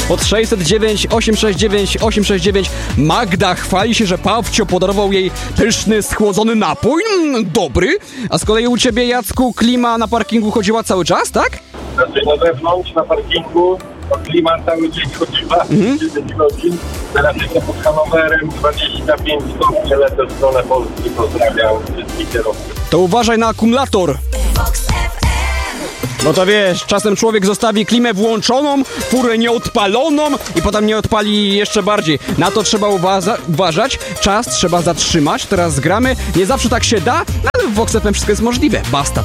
Pod 609 869 869 Magda chwali się, że Pawcio podarował jej pyszny, schłodzony napój. Dobry. A z kolei u ciebie, Jacku, klima na parkingu chodziła cały czas, tak? Znaczy na zewnątrz, na parkingu, klima cały dzień chodziła, 10 godzin. Teraz jestem pod Hanowerem, 25 stopni, lecę w stronę Polski. Pozdrawiam wszystkich kierowców. To uważaj na akumulator. No to wiesz, czasem człowiek zostawi klimę włączoną, furę nieodpaloną i potem nie odpali jeszcze bardziej. Na to trzeba uważać, czas trzeba zatrzymać, teraz zgramy. Nie zawsze tak się da, ale w Vox FM wszystko jest możliwe. Basta.